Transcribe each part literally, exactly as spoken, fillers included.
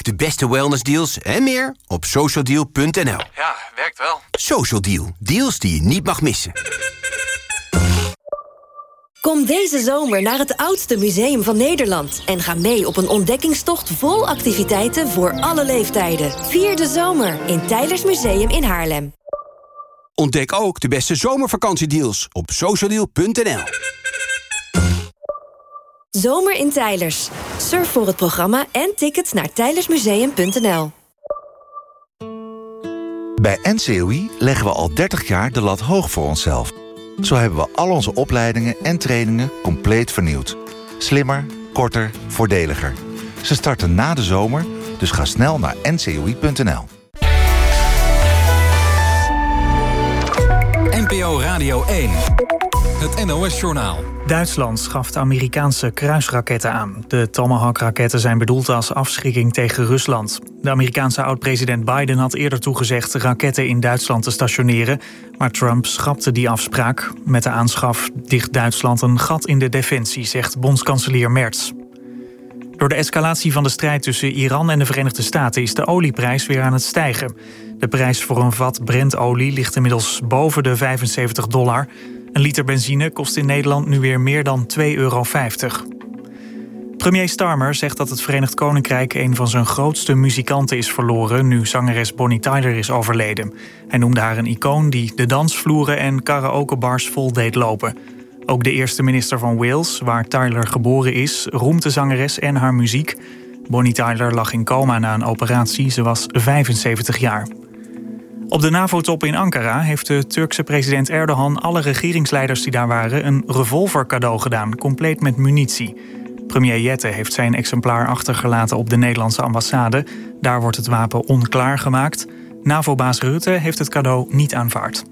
ook de beste wellnessdeals en meer op socialdeal punt n l. Ja, werkt wel. Social Deal. Deals die je niet mag missen. Kom deze zomer naar het oudste museum van Nederland en ga mee op een ontdekkingstocht vol activiteiten voor alle leeftijden. Vier de zomer in Teylers Museum in Haarlem. Ontdek ook de beste zomervakantiedeals op socialdeal punt n l. Zomer in Teylers. Surf voor het programma en tickets naar teylersmuseum punt n l. Bij N C O I leggen we al dertig jaar de lat hoog voor onszelf. Zo hebben we al onze opleidingen en trainingen compleet vernieuwd. Slimmer, korter, voordeliger. Ze starten na de zomer, dus ga snel naar n c o i punt n l. N P O Radio één. Het N O S-journaal. Duitsland schaft Amerikaanse kruisraketten aan. De Tomahawk-raketten zijn bedoeld als afschrikking tegen Rusland. De Amerikaanse oud-president Biden had eerder toegezegd raketten in Duitsland te stationeren, maar Trump schrapte die afspraak. Met de aanschaf dicht Duitsland een gat in de defensie, zegt bondskanselier Merz. Door de escalatie van de strijd tussen Iran en de Verenigde Staten is de olieprijs weer aan het stijgen. De prijs voor een vat Brentolie ligt inmiddels boven de vijfenzeventig dollar. Een liter benzine kost in Nederland nu weer meer dan twee euro vijftig. Premier Starmer zegt dat het Verenigd Koninkrijk een van zijn grootste muzikanten is verloren nu zangeres Bonnie Tyler is overleden. Hij noemde haar een icoon die de dansvloeren en karaokebars vol deed lopen. Ook de eerste minister van Wales, waar Tyler geboren is, roemt de zangeres en haar muziek. Bonnie Tyler lag in coma na een operatie, ze was vijfenzeventig jaar. Op de NAVO-top in Ankara heeft de Turkse president Erdogan alle regeringsleiders die daar waren een revolver cadeau gedaan, compleet met munitie. Premier Jette heeft zijn exemplaar achtergelaten op de Nederlandse ambassade. Daar wordt het wapen onklaargemaakt. NAVO-baas Rutte heeft het cadeau niet aanvaard.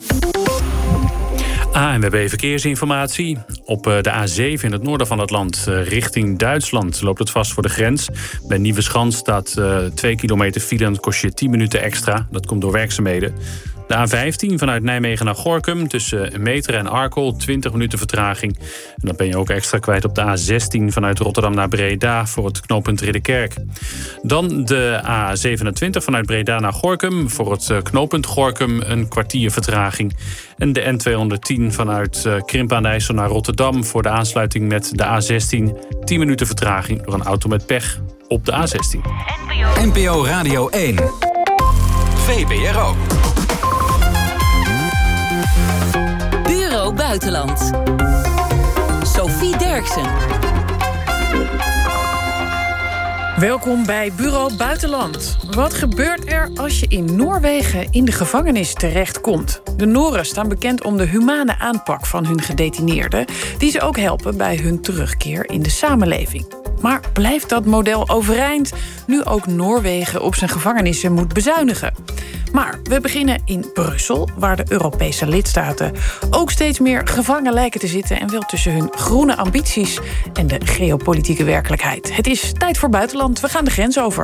A N W B Verkeersinformatie. Op de A zeven in het noorden van het land richting Duitsland loopt het vast voor de grens. Bij Nieuweschans staat twee kilometer file en het kost je tien minuten extra. Dat komt door werkzaamheden. De A vijftien vanuit Nijmegen naar Gorinchem tussen Meteren en Arkel, twintig minuten vertraging. En dan ben je ook extra kwijt op de A zestien vanuit Rotterdam naar Breda voor het knooppunt Ridderkerk. Dan de A zevenentwintig vanuit Breda naar Gorinchem voor het knooppunt Gorinchem een kwartier vertraging. En de N tweehonderdtien vanuit Krimpen aan de IJssel naar Rotterdam voor de aansluiting met de A zestien, tien minuten vertraging door een auto met pech op de A zestien. N P O Radio één. V P R O. Bureau Buitenland. Sophie Derksen. Welkom bij Bureau Buitenland. Wat gebeurt er als je in Noorwegen in de gevangenis terechtkomt? De Noren staan bekend om de humane aanpak van hun gedetineerden, die ze ook helpen bij hun terugkeer in de samenleving. Maar blijft dat model overeind nu ook Noorwegen op zijn gevangenissen moet bezuinigen? Maar we beginnen in Brussel, waar de Europese lidstaten ook steeds meer gevangen lijken te zitten en wel tussen hun groene ambities en de geopolitieke werkelijkheid. Het is tijd voor buitenland. We gaan de grens over.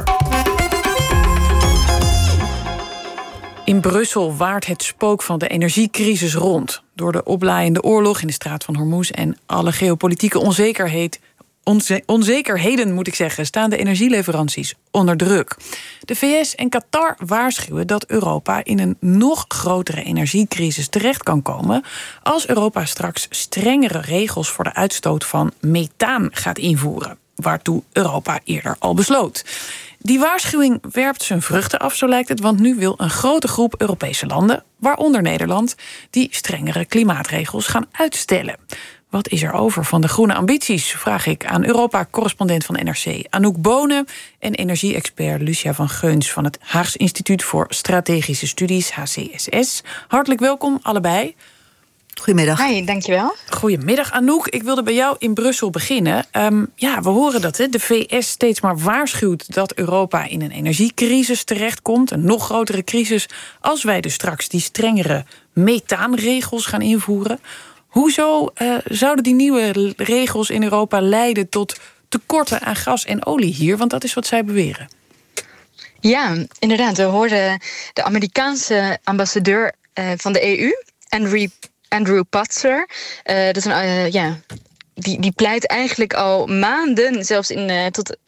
In Brussel waart het spook van de energiecrisis rond. Door de oplaaiende oorlog in de straat van Hormuz en alle geopolitieke onzekerheid Onze- onzekerheden, moet ik zeggen, staan de energieleveranties onder druk. De V S en Qatar waarschuwen dat Europa in een nog grotere energiecrisis terecht kan komen als Europa straks strengere regels voor de uitstoot van methaan gaat invoeren, waartoe Europa eerder al besloot. Die waarschuwing werpt zijn vruchten af, zo lijkt het, want nu wil een grote groep Europese landen, waaronder Nederland, die strengere klimaatregels gaan uitstellen. Wat is er over van de groene ambities, vraag ik aan Europa-correspondent van N R C Anouk Bonen en energie-expert Lucia van Geuns van het Haags Instituut voor Strategische Studies, H C S S. Hartelijk welkom, allebei. Goedemiddag. Hi, dankjewel. Goedemiddag, Anouk. Ik wilde bij jou in Brussel beginnen. Um, ja, we horen dat hè, de V S steeds maar waarschuwt dat Europa in een energiecrisis terechtkomt. Een nog grotere crisis als wij dus straks die strengere methaanregels gaan invoeren. Hoezo uh, zouden die nieuwe regels in Europa leiden tot tekorten aan gas en olie hier? Want dat is wat zij beweren. Ja, inderdaad. We hoorden de Amerikaanse ambassadeur uh, van de E U, Andrew, Andrew Patzer. Uh, dat is een, uh, ja, die, die pleit eigenlijk al maanden, zelfs in, uh, tot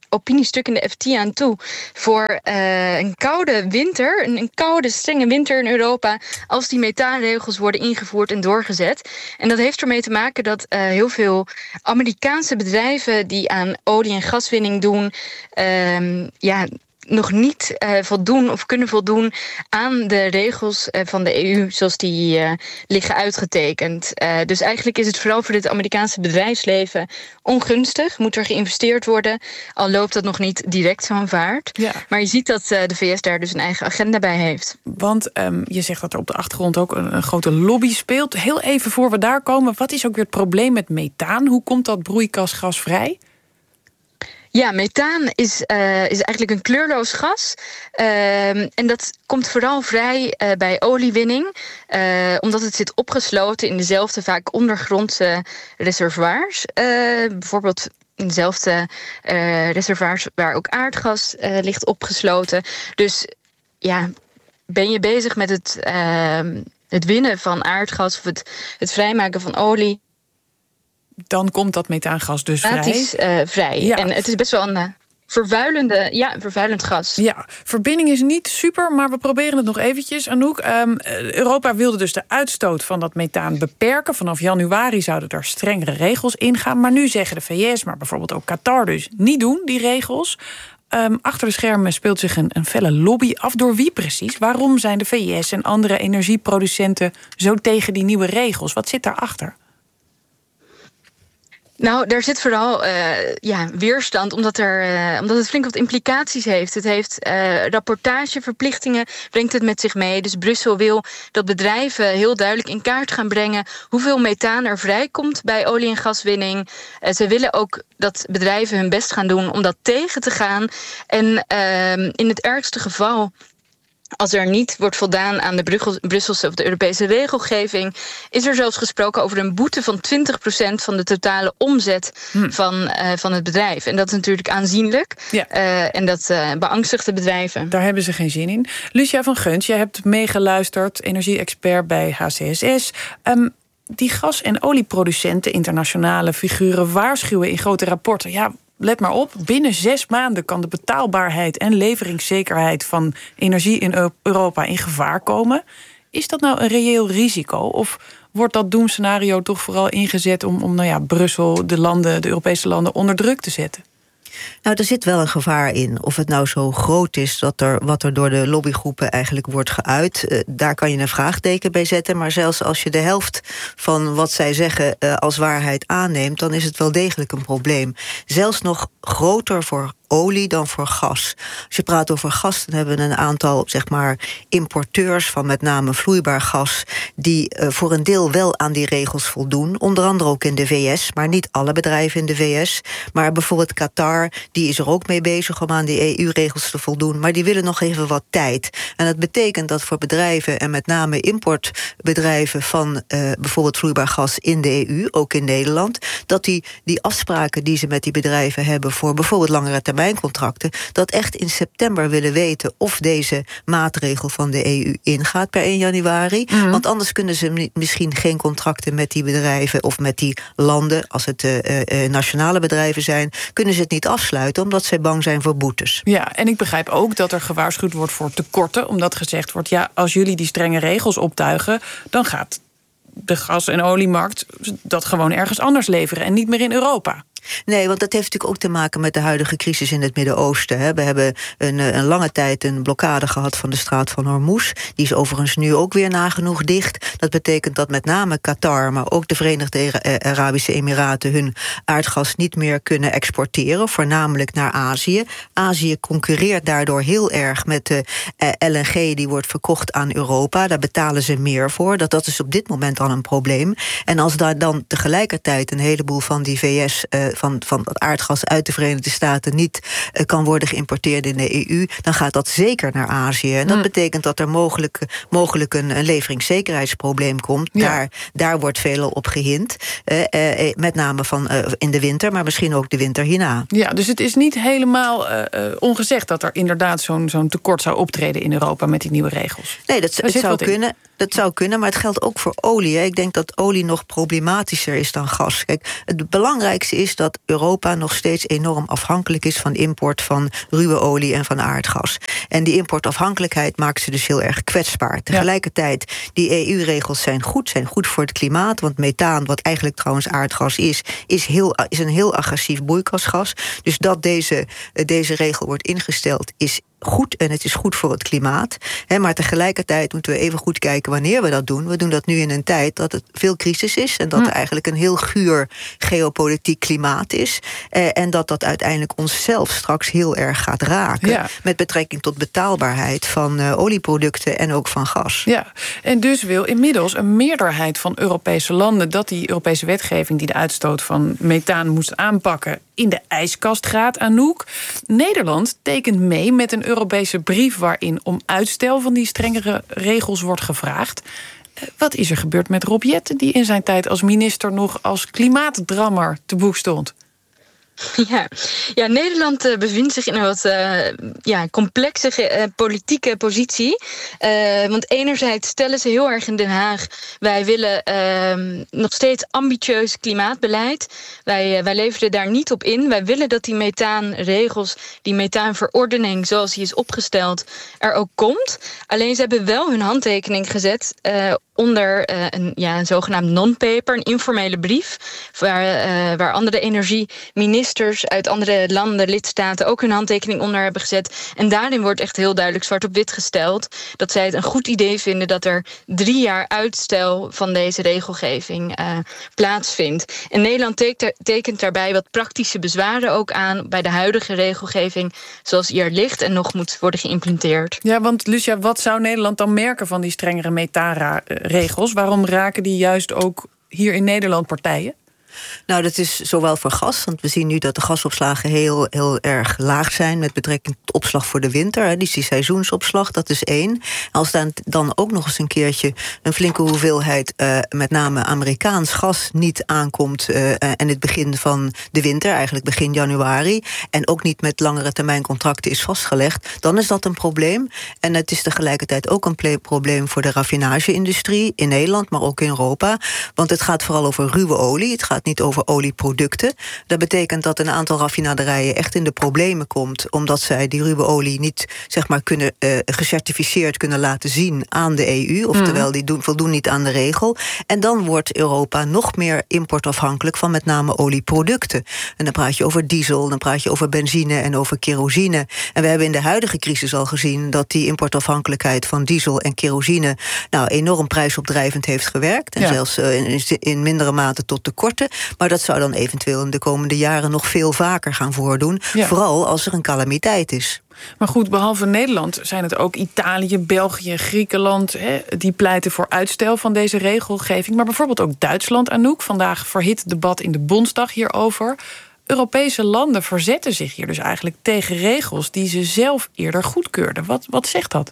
opiniestuk in de F T aan toe voor uh, een koude winter, een, een koude, strenge winter in Europa, als die methaanregels worden ingevoerd en doorgezet. En dat heeft ermee te maken dat uh, heel veel Amerikaanse bedrijven die aan olie- en gaswinning doen, uh, ja, nog niet uh, voldoen of kunnen voldoen aan de regels uh, van de E U zoals die uh, liggen uitgetekend. Uh, dus eigenlijk is het vooral voor het Amerikaanse bedrijfsleven ongunstig. Moet er geïnvesteerd worden, al loopt dat nog niet direct zo'n vaart. Ja. Maar je ziet dat uh, de V S daar dus een eigen agenda bij heeft. Want um, je zegt dat er op de achtergrond ook een, een grote lobby speelt. Heel even voor we daar komen, wat is ook weer het probleem met methaan? Hoe komt dat broeikasgas vrij? Ja, methaan is, uh, is eigenlijk een kleurloos gas. Uh, en dat komt vooral vrij uh, bij oliewinning. Uh, omdat het zit opgesloten in dezelfde vaak ondergrondse reservoirs. Uh, bijvoorbeeld in dezelfde uh, reservoirs waar ook aardgas uh, ligt opgesloten. Dus ja, ben je bezig met het, uh, het winnen van aardgas of het, het vrijmaken van olie, dan komt dat methaangas dus vrij. Het is uh, vrij. Ja. En het is best wel een uh, vervuilende, ja, vervuilend gas. Ja, verbinding is niet super, maar we proberen het nog eventjes. Anouk, um, Europa wilde dus de uitstoot van dat methaan beperken. Vanaf januari zouden er strengere regels ingaan. Maar nu zeggen de V S, maar bijvoorbeeld ook Qatar dus, niet doen, die regels. Um, achter de schermen speelt zich een, een felle lobby af. Door wie precies? Waarom zijn de V S en andere energieproducenten zo tegen die nieuwe regels? Wat zit daarachter? Nou, daar zit vooral uh, ja, weerstand, omdat, er, uh, omdat het flink wat implicaties heeft. Het heeft uh, rapportageverplichtingen, brengt het met zich mee. Dus Brussel wil dat bedrijven heel duidelijk in kaart gaan brengen hoeveel methaan er vrijkomt bij olie- en gaswinning. Uh, ze willen ook dat bedrijven hun best gaan doen om dat tegen te gaan. En uh, in het ergste geval, als er niet wordt voldaan aan de Brusselse of de Europese regelgeving, is er zelfs gesproken over een boete van twintig procent van de totale omzet hm. van, uh, van het bedrijf. En dat is natuurlijk aanzienlijk. Ja. Uh, en dat uh, beangstigt de bedrijven. Daar hebben ze geen zin in. Lucia van Geuns, jij hebt meegeluisterd, energie-expert bij H C S S. Um, die gas- en olieproducenten, internationale figuren, waarschuwen in grote rapporten. Ja, let maar op, binnen zes maanden kan de betaalbaarheid en leveringszekerheid van energie in Europa in gevaar komen. Is dat nou een reëel risico? Of wordt dat doemscenario toch vooral ingezet om, om nou ja, Brussel, de landen, de Europese landen onder druk te zetten? Nou, er zit wel een gevaar in. Of het nou zo groot is dat er wat er door de lobbygroepen eigenlijk wordt geuit, uh, daar kan je een vraagteken bij zetten. Maar zelfs als je de helft van wat zij zeggen uh, als waarheid aanneemt, dan is het wel degelijk een probleem. Zelfs nog groter voor olie dan voor gas. Als je praat over gas, dan hebben we een aantal, zeg maar, importeurs van met name vloeibaar gas, die uh, voor een deel wel aan die regels voldoen. Onder andere ook in de V S, maar niet alle bedrijven in de V S. Maar bijvoorbeeld Qatar, die is er ook mee bezig om aan die E U-regels te voldoen. Maar die willen nog even wat tijd. En dat betekent dat voor bedrijven, en met name importbedrijven van uh, bijvoorbeeld vloeibaar gas in de E U, ook in Nederland, dat die, die afspraken die ze met die bedrijven hebben voor bijvoorbeeld langere termijn contracten, dat echt in september willen weten of deze maatregel van de E U ingaat per één januari. Mm. Want anders kunnen ze misschien geen contracten met die bedrijven of met die landen, als het uh, uh, nationale bedrijven zijn, kunnen ze het niet afsluiten omdat ze bang zijn voor boetes. Ja, en ik begrijp ook dat er gewaarschuwd wordt voor tekorten, omdat gezegd wordt, ja, als jullie die strenge regels optuigen, dan gaat de gas- en oliemarkt dat gewoon ergens anders leveren en niet meer in Europa. Nee, want dat heeft natuurlijk ook te maken met de huidige crisis in het Midden-Oosten. We hebben een, een lange tijd een blokkade gehad van de straat van Hormuz. Die is overigens nu ook weer nagenoeg dicht. Dat betekent dat met name Qatar, maar ook de Verenigde Arabische Emiraten hun aardgas niet meer kunnen exporteren, voornamelijk naar Azië. Azië concurreert daardoor heel erg met de L N G die wordt verkocht aan Europa. Daar betalen ze meer voor. Dat, dat is op dit moment al een probleem. En als daar dan tegelijkertijd een heleboel van die V S Uh, van, van het aardgas uit de Verenigde Staten niet uh, kan worden geïmporteerd in de E U, dan gaat dat zeker naar Azië. En dat mm. betekent dat er mogelijk, mogelijk een, een leveringszekerheidsprobleem komt. Ja. Daar, daar wordt veel op gehind. Uh, uh, met name van, uh, in de winter, maar misschien ook de winter hierna. Ja, dus het is niet helemaal uh, uh, ongezegd dat er inderdaad zo'n zo'n tekort zou optreden in Europa met die nieuwe regels. Nee, dat het zou kunnen. Dat zou kunnen, maar het geldt ook voor olie. Hè. Ik denk dat olie nog problematischer is dan gas. Kijk, het belangrijkste is dat Europa nog steeds enorm afhankelijk is van import van ruwe olie en van aardgas. En die importafhankelijkheid maakt ze dus heel erg kwetsbaar. Tegelijkertijd, die E U-regels zijn goed, zijn goed voor het klimaat, want methaan, wat eigenlijk trouwens aardgas is, is, heel, is een heel agressief broeikasgas. Dus dat deze, deze regel wordt ingesteld is goed en het is goed voor het klimaat. Hè, maar tegelijkertijd moeten we even goed kijken wanneer we dat doen. We doen dat nu in een tijd dat het veel crisis is en dat er eigenlijk een heel guur geopolitiek klimaat is. Eh, en dat dat uiteindelijk onszelf straks heel erg gaat raken. Ja. Met betrekking tot betaalbaarheid van uh, olieproducten en ook van gas. Ja, en dus wil inmiddels een meerderheid van Europese landen dat die Europese wetgeving die de uitstoot van methaan moest aanpakken in de ijskast gaat, Anouk. Nederland tekent mee met een Europese brief waarin om uitstel van die strengere regels wordt gevraagd. Wat is er gebeurd met Rob Jetten, die in zijn tijd als minister nog als klimaatdrammer te boek stond? Ja, ja Nederland uh, bevindt zich in een wat uh, ja, complexe uh, politieke positie. Uh, want enerzijds stellen ze heel erg in Den Haag, wij willen uh, nog steeds ambitieus klimaatbeleid. Wij, uh, wij leveren daar niet op in. Wij willen dat die methaanregels, die methaanverordening zoals die is opgesteld, er ook komt. Alleen ze hebben wel hun handtekening gezet uh, onder uh, een, ja, een zogenaamd non-paper, een informele brief, waar, uh, waar andere energieministers uit andere landen, lidstaten, ook hun handtekening onder hebben gezet. En daarin wordt echt heel duidelijk zwart op wit gesteld dat zij het een goed idee vinden dat er drie jaar uitstel van deze regelgeving uh, plaatsvindt. En Nederland tekent, tekent daarbij wat praktische bezwaren ook aan bij de huidige regelgeving zoals die er ligt en nog moet worden geïmplementeerd. Ja, want Lucia, wat zou Nederland dan merken van die strengere methaanregels? Waarom raken die juist ook hier in Nederland partijen? Nou, dat is zowel voor gas, want we zien nu dat de gasopslagen heel, heel erg laag zijn met betrekking tot opslag voor de winter. Hè, dus die seizoensopslag, dat is één. Als dan, dan ook nog eens een keertje een flinke hoeveelheid, uh, met name Amerikaans gas, niet aankomt uh, en het begin van de winter, eigenlijk begin januari, en ook niet met langere termijn contracten is vastgelegd, dan is dat een probleem. En het is tegelijkertijd ook een probleem voor de raffinage-industrie in Nederland, maar ook in Europa. Want het gaat vooral over ruwe olie. Het gaat niet over olieproducten. Dat betekent dat een aantal raffinaderijen echt in de problemen komt, omdat zij die ruwe olie niet, zeg maar, kunnen uh, gecertificeerd kunnen laten zien aan de E U. Oftewel, mm. die doen, voldoen niet aan de regel. En dan wordt Europa nog meer importafhankelijk van met name olieproducten. En dan praat je over diesel, dan praat je over benzine en over kerosine. En we hebben in de huidige crisis al gezien dat die importafhankelijkheid van diesel en kerosine nou enorm prijsopdrijvend heeft gewerkt. En ja. zelfs uh, in, in mindere mate tot tekorten. Maar dat zou dan eventueel in de komende jaren nog veel vaker gaan voordoen. Ja. Vooral als er een calamiteit is. Maar goed, behalve Nederland zijn het ook Italië, België, Griekenland, hè, die pleiten voor uitstel van deze regelgeving. Maar bijvoorbeeld ook Duitsland, Anouk. Vandaag verhit debat in de Bondsdag hierover. Europese landen verzetten zich hier dus eigenlijk tegen regels die ze zelf eerder goedkeurden. Wat, wat zegt dat?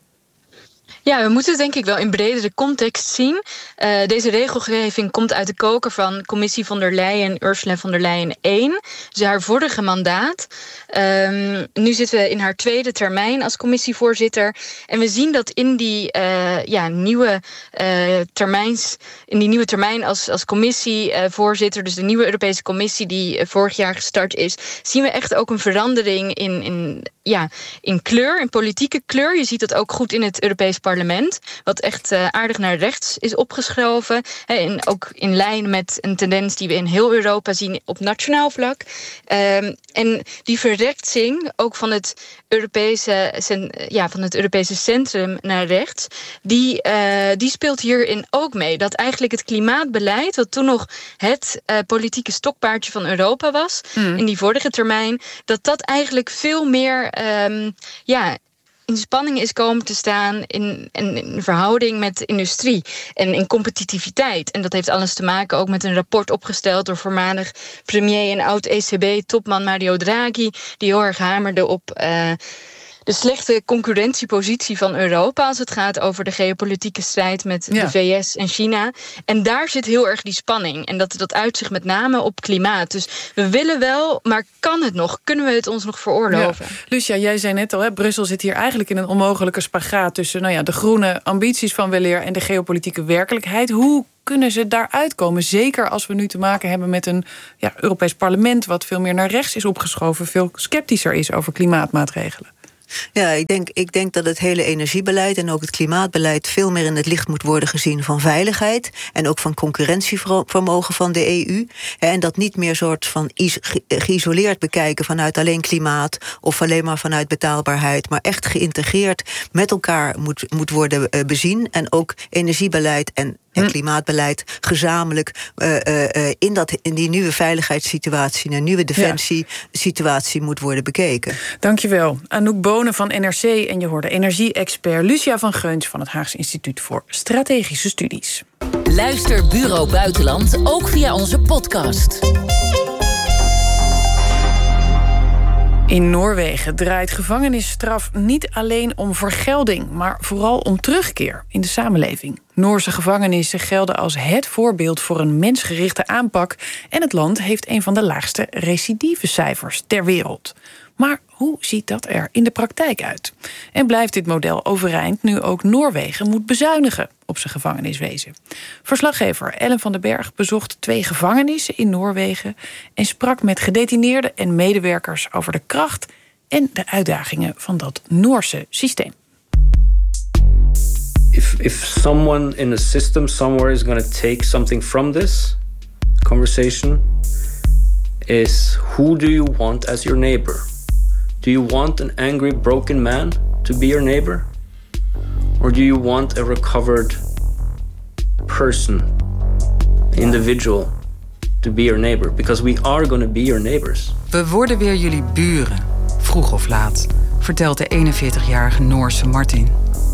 Ja, we moeten het denk ik wel in bredere context zien. Uh, deze regelgeving komt uit de koker van commissie von der Leyen, Ursula von der Leyen één. Dus haar vorige mandaat. Um, nu zitten we in haar tweede termijn als commissievoorzitter. En we zien dat in die uh, ja, nieuwe uh, termijns, in die nieuwe termijn als, als commissievoorzitter, dus de nieuwe Europese Commissie die uh, vorig jaar gestart is, zien we echt ook een verandering in, in, ja, in kleur, in politieke kleur. Je ziet dat ook goed in het Europees Parlement, wat echt uh, aardig naar rechts is opgeschoven. Hè, en ook in lijn met een tendens die we in heel Europa zien op nationaal vlak. Um, en die verrechtsing, ook van het Europese, ja, van het Europese centrum naar rechts, die, uh, die speelt hierin ook mee. Dat eigenlijk het klimaatbeleid, wat toen nog het uh, politieke stokpaardje van Europa was, mm. in die vorige termijn, dat dat eigenlijk veel meer um, ja, in spanning is komen te staan in, in, in verhouding met de industrie en in competitiviteit. En dat heeft alles te maken ook met een rapport opgesteld door voormalig premier en oud-E C B-topman Mario Draghi, die heel erg hamerde op Uh, de slechte concurrentiepositie van Europa als het gaat over de geopolitieke strijd met ja. de V S en China. En daar zit heel erg die spanning. En dat, dat uit zich met name op klimaat. Dus we willen wel, maar kan het nog? Kunnen we het ons nog veroorloven? Ja. Lucia, jij zei net al, hè, Brussel zit hier eigenlijk in een onmogelijke spagaat tussen nou ja, de groene ambities van weleer en de geopolitieke werkelijkheid. Hoe kunnen ze daaruit komen? Zeker als we nu te maken hebben met een ja, Europees parlement wat veel meer naar rechts is opgeschoven, veel sceptischer is over klimaatmaatregelen. Ja, ik denk, ik denk dat het hele energiebeleid en ook het klimaatbeleid veel meer in het licht moet worden gezien van veiligheid en ook van concurrentievermogen van de E U. En dat niet meer soort van is, ge, geïsoleerd bekijken vanuit alleen klimaat of alleen maar vanuit betaalbaarheid, maar echt geïntegreerd met elkaar moet, moet worden bezien. En ook energiebeleid en En klimaatbeleid gezamenlijk uh, uh, in, dat, in die nieuwe veiligheidssituatie, een nieuwe defensiesituatie moet worden bekeken. Dankjewel. Anouk Bonen van N R C en je hoorde energie-expert Lucia van Geuns van het Haagse Instituut voor Strategische Studies. Luister Bureau Buitenland ook via onze podcast. In Noorwegen draait gevangenisstraf niet alleen om vergelding, maar vooral om terugkeer in de samenleving. Noorse gevangenissen gelden als het voorbeeld voor een mensgerichte aanpak en het land heeft een van de laagste recidivecijfers ter wereld. Maar hoe ziet dat er in de praktijk uit? En blijft dit model overeind nu ook Noorwegen moet bezuinigen op zijn gevangeniswezen? Verslaggever Ellen van den Berg bezocht twee gevangenissen in Noorwegen en sprak met gedetineerden en medewerkers over de kracht en de uitdagingen van dat Noorse systeem. If, if someone in a system somewhere is going to take something from this conversation, is who do you want as your neighbor? Do you want an angry, broken man to be your neighbor? Or do you want a recovered person, individual, to be your neighbor? Because we are going to be your neighbors. We worden weer jullie buren, vroeg of laat, vertelt de eenenveertigjarige Noorse Martin.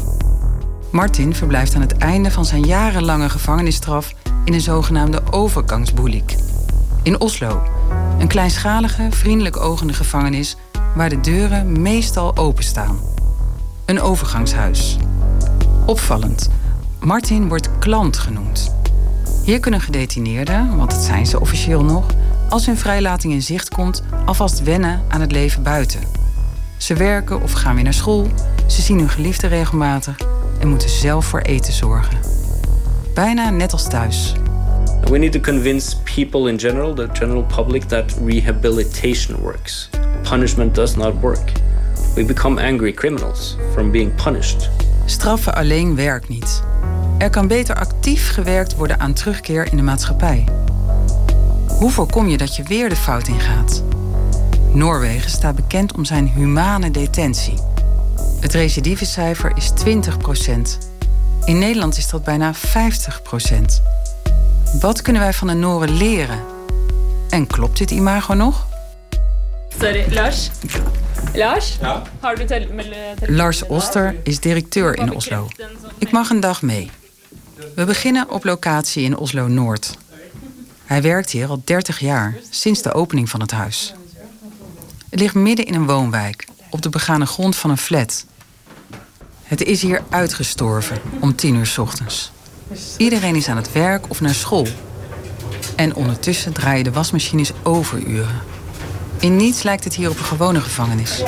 Martin verblijft aan het einde van zijn jarenlange gevangenisstraf in een zogenaamde overgangsboelik. In Oslo, een kleinschalige, vriendelijk ogende gevangenis waar de deuren meestal openstaan. Een overgangshuis. Opvallend, Martin wordt klant genoemd. Hier kunnen gedetineerden, want dat zijn ze officieel nog, als hun vrijlating in zicht komt, alvast wennen aan het leven buiten. Ze werken of gaan weer naar school, ze zien hun geliefde regelmatig en moeten zelf voor eten zorgen. Bijna net als thuis. We need to convince people in general, the general public, that rehabilitation works. Punishment does not work. We become angry criminals from being punished. Straffen alleen werkt niet. Er kan beter actief gewerkt worden aan terugkeer in de maatschappij. Hoe voorkom je dat je weer de fout ingaat? Noorwegen staat bekend om zijn humane detentie. Het recidivecijfer is twintig procent. In Nederland is dat bijna vijftig procent. Wat kunnen wij van de Noren leren? En klopt dit imago nog? Sorry, Lars? Lars? Ja? Lars Oster is directeur in Oslo. Ik mag een dag mee. We beginnen op locatie in Oslo-Noord. Hij werkt hier al dertig jaar, sinds de opening van het huis. Het ligt midden in een woonwijk, op de begane grond van een flat. Het is hier uitgestorven om tien uur 's ochtends. Iedereen is aan het werk of naar school. En ondertussen draaien de wasmachines overuren. In niets lijkt het hier op een gewone gevangenis.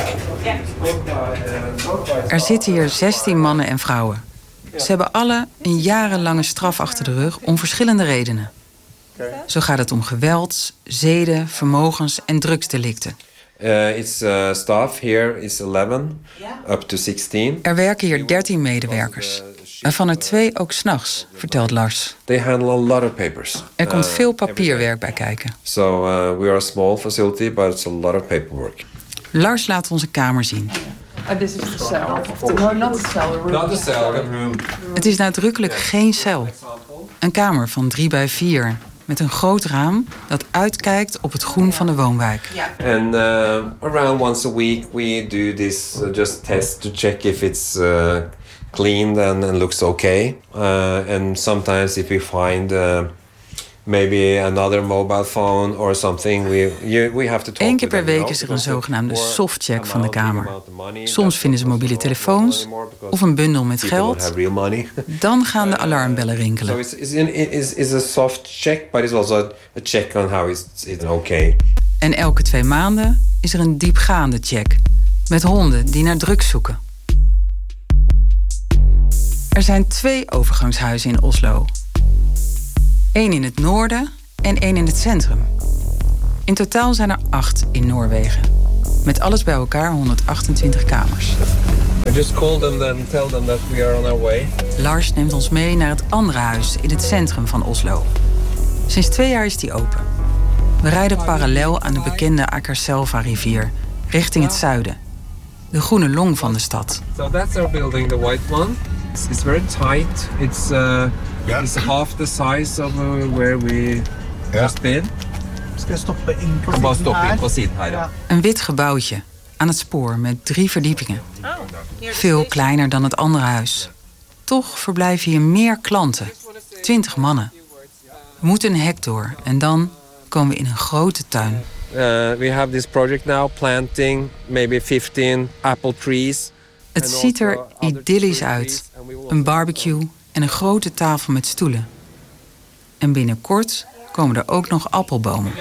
Er zitten hier zestien mannen en vrouwen. Ze hebben alle een jarenlange straf achter de rug om verschillende redenen. Zo gaat het om geweld, zeden, vermogens en drugsdelicten. Uh, it's uh, staff here is eleven up to sixteen. Er werken hier dertien medewerkers. Waarvan er twee ook 's nachts, vertelt Lars. They handle a lot of papers. Er komt veel papierwerk bij kijken. So uh, we are a small facility, but it's a lot of paperwork. Lars laat onze kamer zien. Oh, this is the cell. No, not the cell. The room. Not the cell, the room. Het is nadrukkelijk geen cel. Een kamer van drie bij vier. Met een groot raam dat uitkijkt op het groen van de woonwijk. And uh, around once a week we do this uh, just test to check if it's uh, cleaned and, and looks okay. Uh, and sometimes if we find uh, maybe another mobile phone or something. We you, we have to talk. Eén keer per week is er een zogenaamde softcheck van de Kamer. Soms vinden ze mobiele telefoons of een bundel met geld. Dan gaan de alarmbellen rinkelen. So it's it's, in, it's, it's a soft check, but it's also a check on how it's, it's okay. En elke twee maanden is er een diepgaande check met honden die naar drugs zoeken. Er zijn twee overgangshuizen in Oslo. Eén in het noorden en één in het centrum. In totaal zijn er acht in Noorwegen. Met alles bij elkaar honderdachtentwintig kamers. I just call them and tell them that we are on our way. Lars neemt ons mee naar het andere huis in het centrum van Oslo. Sinds twee jaar is die open. We rijden parallel aan de bekende Akerselva-rivier richting het zuiden. De groene long van de stad. So that's our building, the white one. It's, it's very tight. It's uh, yeah. It's half the size of uh, where we just been. Skal jeg stoppe inn på Bare siden stoppe her? inn på siden her, ja. Een wit gebouwtje aan het spoor met drie verdiepingen. Veel kleiner dan het andere huis. Toch verblijven hier meer klanten. Twintig mannen. We moeten een hek door en dan komen we in een grote tuin. Uh, we have this project now, planting maybe fifteen apple trees. Het ziet er idyllisch uit. Een barbecue en een grote tafel met stoelen. En binnenkort komen er ook nog appelbomen.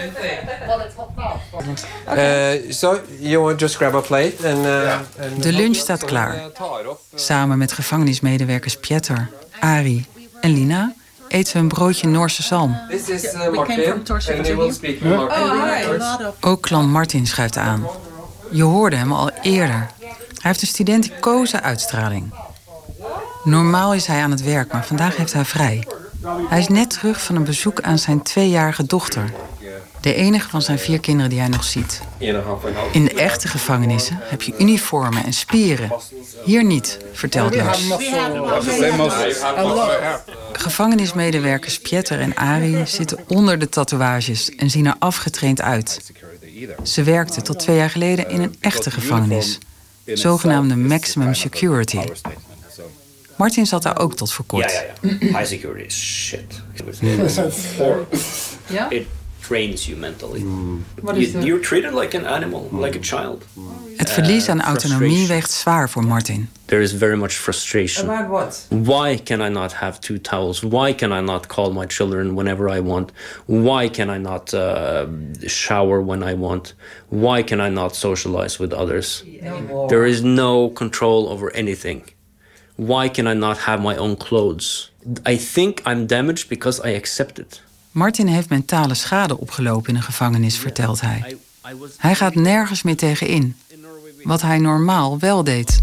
Uh, so you want just grab a plate and, uh, and De lunch staat klaar. Samen met gevangenismedewerkers Pieter, Ari en Lina eten we een broodje Noorse zalm. This is uh, Martin, and he will speak Martin. Ook klant Martin schuift aan. Je hoorde hem al eerder. Hij heeft een studenticoze uitstraling. Normaal is hij aan het werk, maar vandaag heeft hij vrij. Hij is net terug van een bezoek aan zijn tweejarige dochter. De enige van zijn vier kinderen die hij nog ziet. In de echte gevangenissen heb je uniformen en spieren. Hier niet, vertelt Lars. Gevangenismedewerkers Pieter en Ari zitten onder de tatoeages en zien er afgetraind uit. Ze werkten tot twee jaar geleden in een echte gevangenis. Zogenaamde maximum security. Martin zat daar ook tot voor kort. Ja, ja, ja. High security is shit. Ja? It trains you mentally. What is You, that? you're treated like an animal, like a child. Het verlies aan Uh, autonomie frustration. weegt zwaar voor Martin. There is very much frustration. About what? Why can I not have two towels? Why can I not call my children whenever I want? Why can I not uh, shower when I want? Why can I not socialize with others? There is no control over anything. Why can I not have my own clothes? I think I'm damaged because I accept it. Martin heeft mentale schade opgelopen in een gevangenis, vertelt hij. Hij gaat nergens meer tegenin. Wat hij normaal wel deed.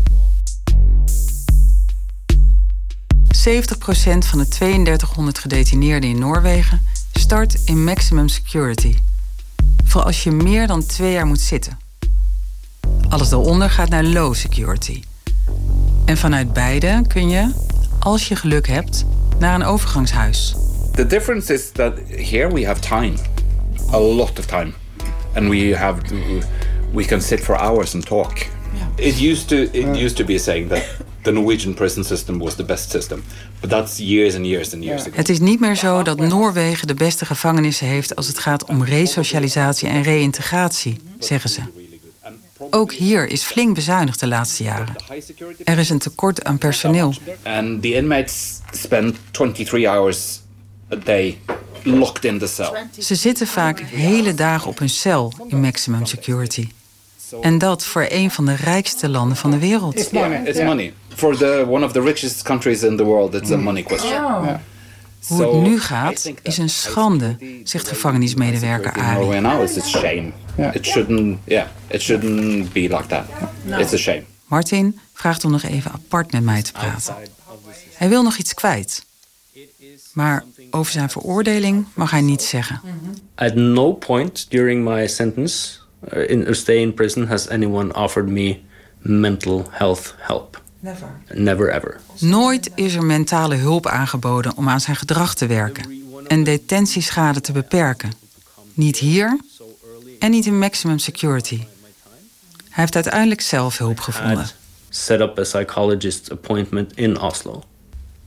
zeventig procent van de tweeëndertighonderd gedetineerden in Noorwegen start in maximum security. Voor als je meer dan twee jaar moet zitten. Alles daaronder gaat naar low security. En vanuit beide kun je, als je geluk hebt, naar een overgangshuis. The difference is that here we have time, a lot of time, and we have to, we can sit for hours and talk. It used to it used to be saying that the Norwegian prison system was the best system, but that's years and years and years ago. Het is niet meer zo dat Noorwegen de beste gevangenissen heeft als het gaat om resocialisatie en reïntegratie, zeggen ze. Ook hier is flink bezuinigd de laatste jaren. Er is een tekort aan personeel. And the inmates spend twenty-three hours a day locked in the cell. Ze zitten vaak hele dagen op hun cel in maximum security. En dat voor een van de rijkste landen van de wereld. It's money. It's money. For the one of the richest countries in the world, it's a money question. Yeah. Hoe het nu gaat, is een schande, zegt gevangenismedewerker Ari. Norway now is a shame. It shouldn't. Yeah, it shouldn't be like that. It's a shame. Martin vraagt om nog even apart met mij te praten. Hij wil nog iets kwijt. Maar over zijn veroordeling mag hij niets zeggen. At no point during my sentence, uh, in a stay in prison, has anyone offered me mental health help. Never. Never ever. Nooit is er mentale hulp aangeboden om aan zijn gedrag te werken en detentieschade te beperken. Niet hier en niet in maximum security. Hij heeft uiteindelijk zelf hulp gevonden. Set up a psychologist appointment in Oslo.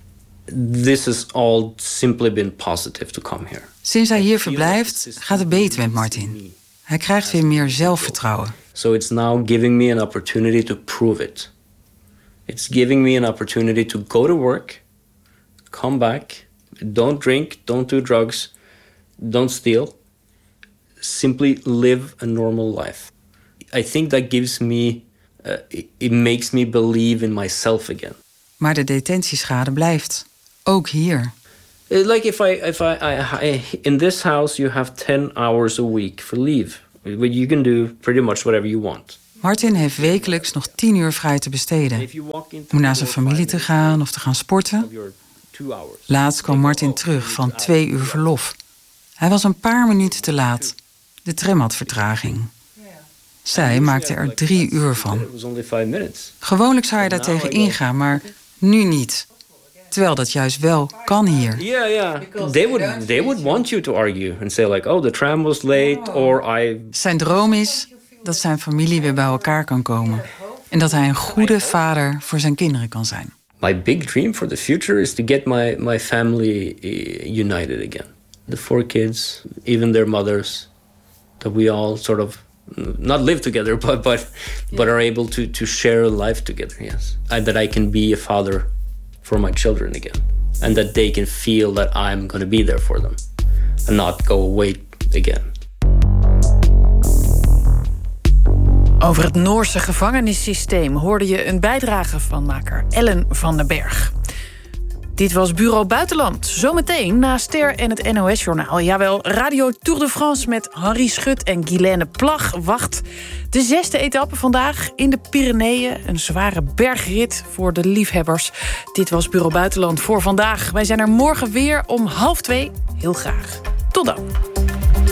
this has all simply been positive to come here. Sinds hij hier verblijft, gaat het beter met Martin. Hij krijgt weer meer zelfvertrouwen. So it's now giving me an opportunity to prove it. It's giving me an opportunity to go to work, come back, don't drink, don't do drugs, don't steal. Simply live a normal life. I think that gives me, uh, it makes me believe in myself again. Maar de detentieschade blijft, ook hier. Like if I, if I, I, I, in this house you have ten hours a week for leave. You can do pretty much whatever you want. Martin heeft wekelijks nog tien uur vrij te besteden. Om naar zijn familie te gaan of te gaan sporten. Laatst kwam Martin terug van twee uur verlof. Hij was een paar minuten te laat. De tram had vertraging. Zij maakte er drie uur van. Gewoonlijk zou hij daar tegen ingaan, maar nu niet. Terwijl dat juist wel kan hier. Yeah, yeah. They would, they would want you to argue and say like, oh, the tram was late, or I... Zijn droom is dat zijn familie weer bij elkaar kan komen. En dat hij een goede vader voor zijn kinderen kan zijn. My big dream for the future is to get my, my family united again. The four kids, even their mothers. That we all sort of, not live together, but, but, but are able to, to share a life together, yes. And that I can be a father for my children again. And that they can feel that I'm going to be there for them. And not go away again. Over het Noorse gevangenissysteem hoorde je een bijdrage van maker Ellen van den Berg. Dit was Bureau Buitenland. Zometeen na Ster en het N O S-journaal. Jawel, Radio Tour de France met Henri Schut en Guylaine Plag wacht. De zesde etappe vandaag in de Pyreneeën. Een zware bergrit voor de liefhebbers. Dit was Bureau Buitenland voor vandaag. Wij zijn er morgen weer om half twee. Heel graag. Tot dan.